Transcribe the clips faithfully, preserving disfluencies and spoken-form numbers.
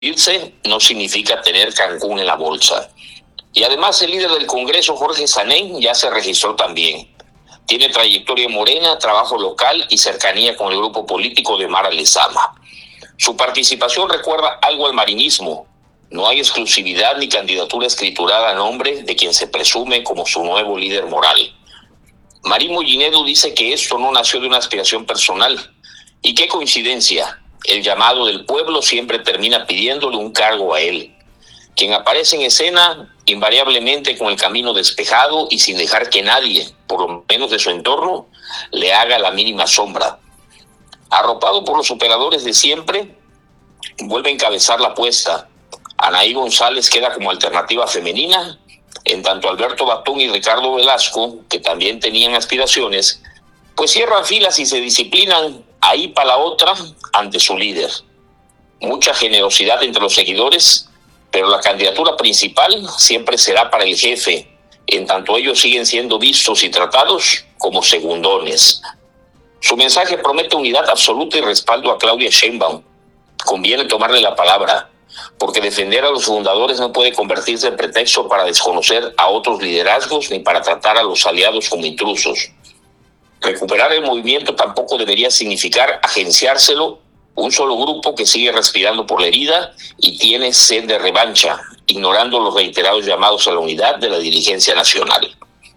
Irse no significa tener Cancún en la bolsa. Y además el líder del Congreso, Jorge Sanén, ya se registró también. Tiene trayectoria en Morena, trabajo local y cercanía con el grupo político de Mara Lezama. Su participación recuerda algo al marinismo. No hay exclusividad ni candidatura escriturada a nombre de quien se presume como su nuevo líder moral. Marín Mollinedo dice que esto no nació de una aspiración personal. Y qué coincidencia, el llamado del pueblo siempre termina pidiéndole un cargo a él. Quien aparece en escena invariablemente con el camino despejado y sin dejar que nadie, por lo menos de su entorno, le haga la mínima sombra. Arropado por los operadores de siempre, vuelve a encabezar la apuesta. Anaí González queda como alternativa femenina, en tanto Alberto Batún y Ricardo Velasco, que también tenían aspiraciones, pues cierran filas y se disciplinan ahí para la otra ante su líder. Mucha generosidad entre los seguidores, pero la candidatura principal siempre será para el jefe, en tanto ellos siguen siendo vistos y tratados como segundones. Su mensaje promete unidad absoluta y respaldo a Claudia Sheinbaum. Conviene tomarle la palabra, porque defender a los fundadores no puede convertirse en pretexto para desconocer a otros liderazgos ni para tratar a los aliados como intrusos. Recuperar el movimiento tampoco debería significar agenciárselo un solo grupo que sigue respirando por la herida y tiene sed de revancha, ignorando los reiterados llamados a la unidad de la dirigencia nacional.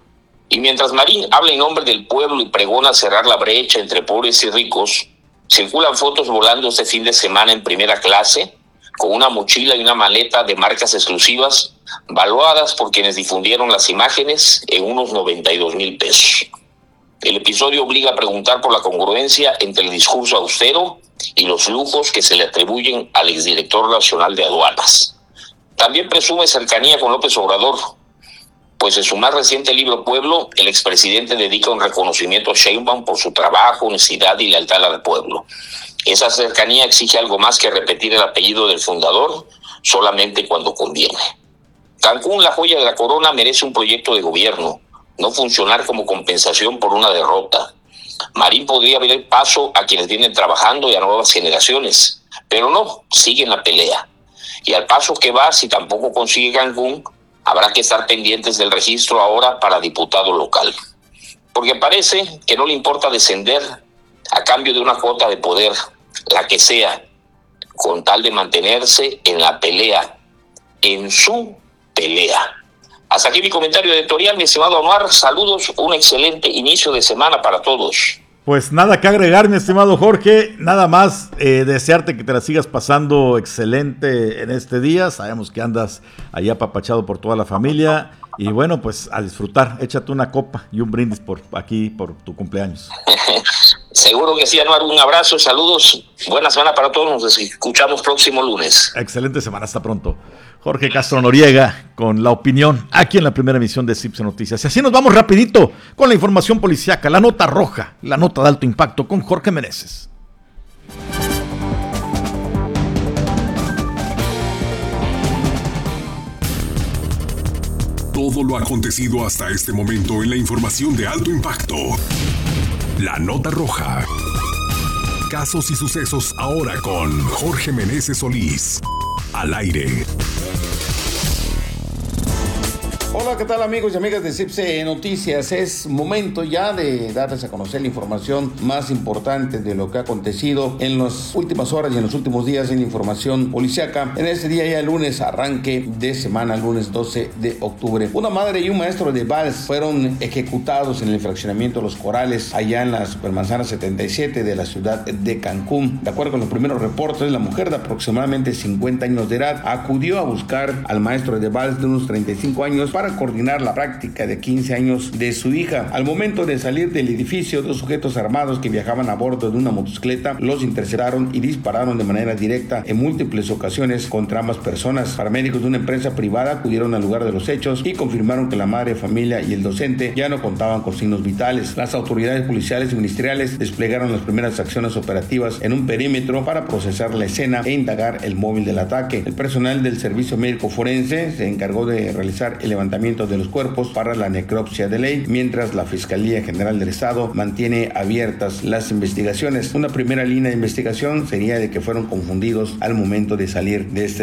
Y mientras Marín habla en nombre del pueblo y pregona cerrar la brecha entre pobres y ricos, circulan fotos volando este fin de semana en primera clase, con una mochila y una maleta de marcas exclusivas, valuadas por quienes difundieron las imágenes en unos noventa y dos mil pesos. El episodio obliga a preguntar por la congruencia entre el discurso austero y los lujos que se le atribuyen al exdirector nacional de aduanas. También presume cercanía con López Obrador, pues en su más reciente libro Pueblo, el expresidente dedica un reconocimiento a Sheinbaum por su trabajo, honestidad y lealtad al pueblo. Esa cercanía exige algo más que repetir el apellido del fundador solamente cuando conviene. Cancún, la joya de la corona, merece un proyecto de gobierno, no funcionar como compensación por una derrota. Marín podría abrir paso a quienes vienen trabajando y a nuevas generaciones, pero no, sigue en la pelea. Y al paso que va, si tampoco consigue Cancún, habrá que estar pendientes del registro ahora para diputado local. Porque parece que no le importa descender a cambio de una cuota de poder, la que sea, con tal de mantenerse en la pelea, en su pelea. Hasta aquí mi comentario editorial, mi estimado Omar. Saludos, un excelente inicio de semana para todos. Pues nada que agregar, mi estimado Jorge, nada más eh, desearte que te la sigas pasando excelente en este día. Sabemos que andas ahí apapachado por toda la familia y bueno, pues a disfrutar, échate una copa y un brindis por aquí por tu cumpleaños. Seguro que sí, Anuar, un abrazo, saludos, buena semana para todos, nos escuchamos próximo lunes. Excelente semana, hasta pronto. Jorge Castro Noriega con la opinión aquí en la primera emisión de Cipse Noticias. Y así nos vamos rapidito con la información policíaca, la nota roja, la nota de alto impacto con Jorge Meneses. Todo lo acontecido hasta este momento en la información de alto impacto. La nota roja. Casos y sucesos ahora con Jorge Meneses Solís. Al aire. Hola, ¿qué tal amigos y amigas de Cipse Noticias? Es momento ya de darles a conocer la información más importante de lo que ha acontecido en las últimas horas y en los últimos días en información policiaca. En este día ya lunes, arranque de semana, lunes doce de octubre. Una madre y un maestro de vals fueron ejecutados en el fraccionamiento Los Corales, allá en la Supermanzana setenta y siete de la ciudad de Cancún. De acuerdo con los primeros reportes, la mujer de aproximadamente cincuenta años de edad acudió a buscar al maestro de vals de unos treinta y cinco años para para coordinar la práctica de quince años de su hija. Al momento de salir del edificio, dos sujetos armados que viajaban a bordo de una motocicleta los interceptaron y dispararon de manera directa en múltiples ocasiones contra ambas personas. Paramédicos de una empresa privada acudieron al lugar de los hechos y confirmaron que la madre de familia y el docente ya no contaban con signos vitales. Las autoridades policiales y ministeriales desplegaron las primeras acciones operativas en un perímetro para procesar la escena e indagar el móvil del ataque. El personal del servicio médico forense se encargó de realizar el levantamiento levantamiento de los cuerpos para la necropsia de ley, mientras la Fiscalía General del Estado mantiene abiertas las investigaciones. Una primera línea de investigación sería de que fueron confundidos al momento de salir de este